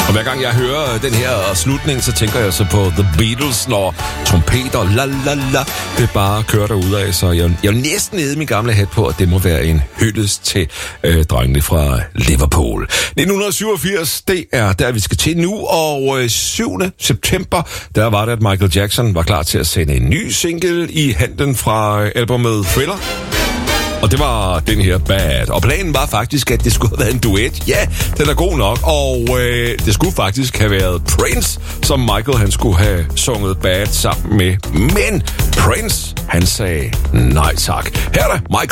Og hver gang jeg hører den her slutning, så tænker jeg så på The Beatles, når trompeter, la la la, det bare kører derudad. Så jeg vil næsten æde min gamle hat på, at det må være en hyldest til drengene fra Liverpool. 1987, det er der, vi skal til nu, og 7. september, der var det, at Michael Jackson var klar til at sende en ny single i handen fra albumet Thriller. Og det var den her Bad. Og planen var faktisk, at det skulle have været en duet. Ja, den er god nok. Og det skulle faktisk have været Prince, som Michael han skulle have sunget Bad sammen med. Men Prince, han sagde nej tak. Her er der Michael.